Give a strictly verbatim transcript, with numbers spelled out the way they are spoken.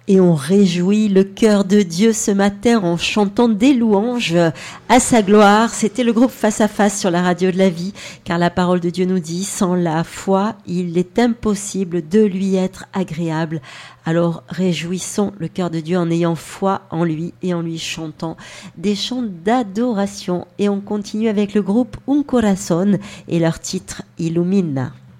Et on réjouit le cœur de Dieu ce matin en chantant des louanges à sa gloire. C'était le groupe Face à Face sur la radio de la vie, car la parole de Dieu nous dit, sans la foi, il est impossible de lui être agréable. Alors réjouissons le cœur de Dieu en ayant foi en lui et en lui chantant des chants d'adoration. Et on continue avec le groupe Un Corazon et leur titre Illumina.